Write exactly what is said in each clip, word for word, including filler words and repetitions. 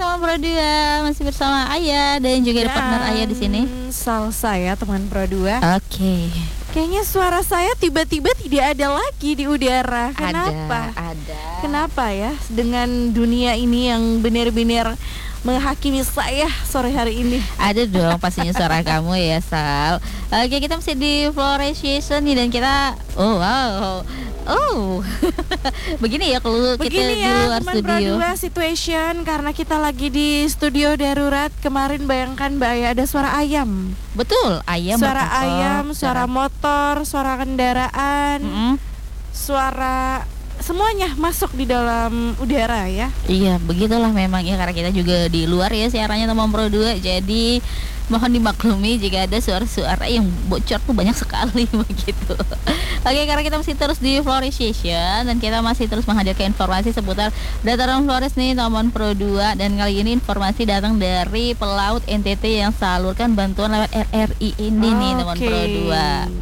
teman Pro dua, masih bersama Ayah dan juga ada partner Ayah di sini. Salsa ya teman Pro dua. Oke. Okay. Kayaknya suara saya tiba-tiba tidak ada lagi di udara. Kenapa? Ada, ada. Kenapa ya dengan dunia ini yang benar-benar menghakimi saya sore hari ini? Ada dong pastinya suara kamu ya Sal. Oke, kita masih di Floration nih dan kita oh wow. Oh. Begini ya kalau kita Begini di ya, luar teman studio. Pro dua situation karena kita lagi di studio darurat. Kemarin bayangkan Mbak Aya ada suara ayam. Betul, ayam. Suara berkokok, ayam, suara suara motor, suara kendaraan, Mm-mm. suara semuanya masuk di dalam udara ya. Iya, begitulah memang ya karena kita juga di luar ya siarannya teman Pro dua. Jadi mohon dimaklumi jika ada suara-suara yang bocor tuh banyak sekali begitu. Oke, karena kita masih terus di Floration dan kita masih terus menghadirkan informasi seputar dataran Flores nih teman Pro dua, dan kali ini informasi datang dari pelaut N T T yang salurkan bantuan lewat R R I ini nih teman Pro dua.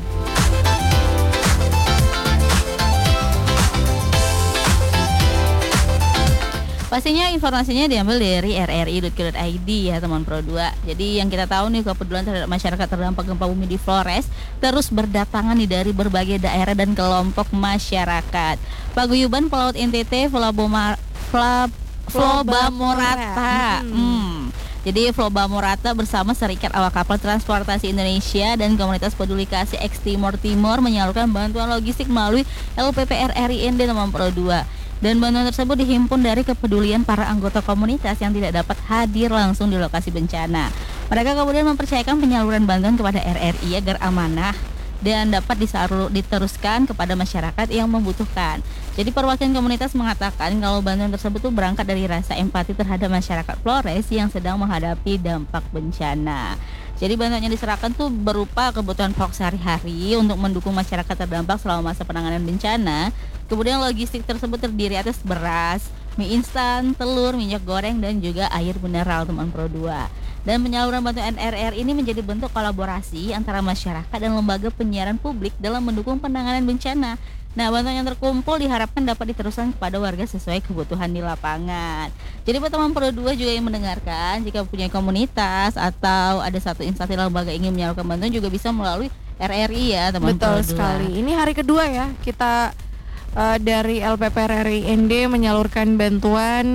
Pastinya informasinya diambil dari r r i dot co dot i d ya teman Pro dua. Jadi yang kita tahu nih kepedulian terhadap masyarakat terdampak gempa bumi di Flores terus berdatangan nih dari berbagai daerah dan kelompok masyarakat. Paguyuban pelaut N T T Flabomar Flab Flobamorata. Hmm. Jadi Flobamorata bersama Serikat Awak Kapal Transportasi Indonesia dan Komunitas Peduli Kasih X Timor Timor menyalurkan bantuan logistik melalui L P P R R I N D teman Pro dua. Dan bantuan tersebut dihimpun dari kepedulian para anggota komunitas yang tidak dapat hadir langsung di lokasi bencana. Mereka kemudian mempercayakan penyaluran bantuan kepada R R I agar amanah dan dapat disalur, diteruskan kepada masyarakat yang membutuhkan. Jadi perwakilan komunitas mengatakan kalau bantuan tersebut tuh berangkat dari rasa empati terhadap masyarakat Flores yang sedang menghadapi dampak bencana. Jadi bantuan yang diserahkan tuh berupa kebutuhan pokok sehari-hari untuk mendukung masyarakat terdampak selama masa penanganan bencana. Kemudian logistik tersebut terdiri atas beras, mie instan, telur, minyak goreng, dan juga air mineral teman Pro dua. Dan penyaluran bantuan R R I ini menjadi bentuk kolaborasi antara masyarakat dan lembaga penyiaran publik dalam mendukung penanganan bencana. Nah, bantuan yang terkumpul diharapkan dapat diteruskan kepada warga sesuai kebutuhan di lapangan. Jadi buat teman Pro dua juga yang mendengarkan, jika punya komunitas atau ada satu instansi lembaga ingin menyalurkan bantuan juga bisa melalui R R I ya teman Pro dua. Betul sekali. Ini hari kedua ya kita uh, dari L P P R R I N D menyalurkan bantuan